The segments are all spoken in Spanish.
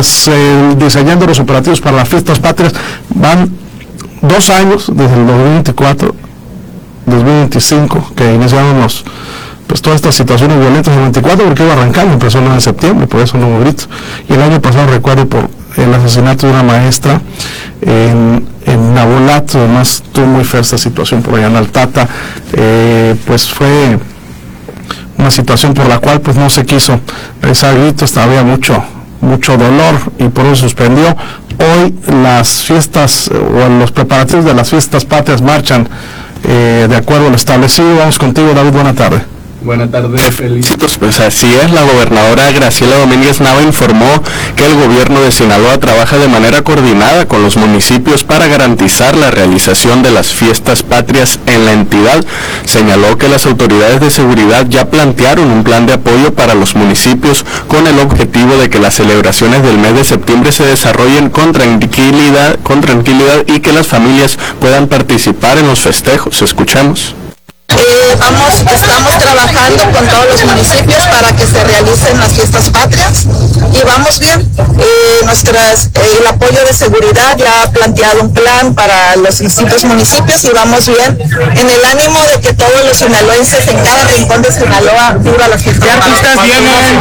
pues diseñando los operativos para las fiestas patrias. Van 2 años, desde el 2024, 2025, que iniciaron pues todas estas situaciones violentas en el 24, porque iba arrancando, empezó el 9 de septiembre, por eso no hubo gritos. Y el año pasado recuerdo por el asesinato de una maestra en Nabolato, además tuvo muy fea esta situación por allá en Altata, pues fue una situación por la cual pues no se quiso realizar gritos, había mucho dolor y por eso suspendió. Hoy las fiestas o los preparativos de las fiestas patrias marchan de acuerdo a lo establecido. Vamos contigo, David, buena tarde. Buenas tardes, Felicitos. Pues así es, la gobernadora Graciela Domínguez Nava informó que el gobierno de Sinaloa trabaja de manera coordinada con los municipios para garantizar la realización de las fiestas patrias en la entidad. Señaló que las autoridades de seguridad ya plantearon un plan de apoyo para los municipios con el objetivo de que las celebraciones del mes de septiembre se desarrollen con tranquilidad y que las familias puedan participar en los festejos. Escuchamos. Estamos trabajando con todos los municipios para que se realicen las fiestas patrias y vamos bien. El apoyo de seguridad ya ha planteado un plan para los distintos municipios y vamos bien en el ánimo de que todos los sinaloenses en cada rincón de Sinaloa vivan las fiestas patrias.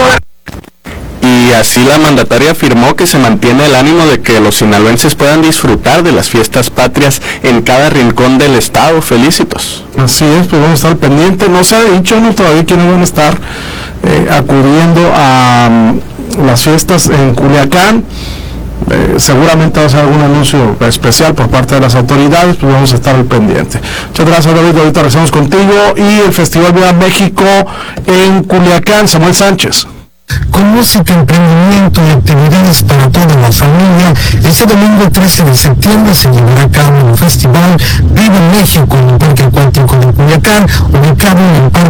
Y así la mandataria afirmó que se mantiene el ánimo de que los sinaloenses puedan disfrutar de las fiestas patrias en cada rincón del estado. Felicitos. Así es, pues vamos a estar pendientes. No se ha dicho todavía quiénes van a estar acudiendo a las fiestas en Culiacán. Seguramente va a ser algún anuncio especial por parte de las autoridades, pues vamos a estar al pendiente. Muchas gracias, David. Ahorita regresamos contigo. Y el Festival Viva México en Culiacán, Samuel Sánchez. Con música, emprendimiento y actividades para toda la familia, este domingo 13 de septiembre se llevará a cabo el Festival Viva México en el Parque Acuático de Culiacán, ubicado en el Parque